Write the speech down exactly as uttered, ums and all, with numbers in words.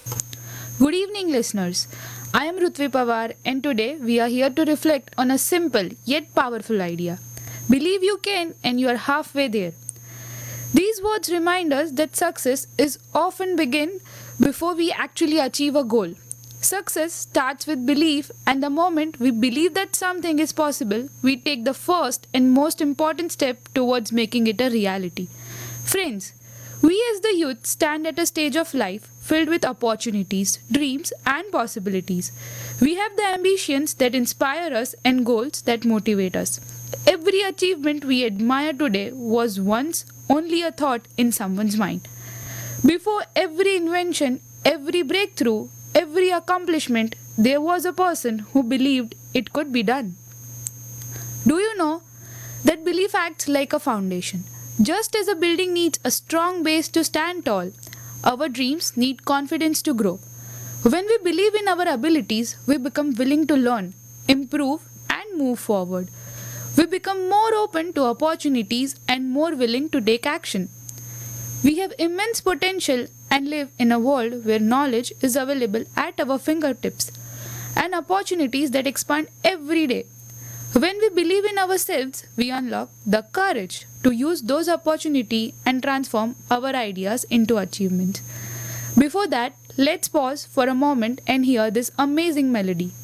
Good evening, listeners. I am Rutvi Pawar, and today we are here to reflect on a simple yet powerful idea. Believe you can, and you are halfway there. These words remind us that success is often begin before we actually achieve a goal. Success starts with belief, and the moment we believe that something is possible, we take the first and most important step towards making it a reality. Friends, we as the youth stand at a stage of life filled with opportunities, dreams, and possibilities. We have the ambitions that inspire us and goals that motivate us. Every achievement we admire today was once only a thought in someone's mind. Before every invention, every breakthrough, every accomplishment, there was a person who believed it could be done. Do you know that belief acts like a foundation? Just as a building needs a strong base to stand tall, our dreams need confidence to grow. When we believe in our abilities, we become willing to learn, improve, and move forward. We become more open to opportunities and more willing to take action. We have immense potential and live in a world where knowledge is available at our fingertips and opportunities that expand every day. When we believe in ourselves, we unlock the courage to use those opportunities and transform our ideas into achievements. Before that, let's pause for a moment and hear this amazing melody.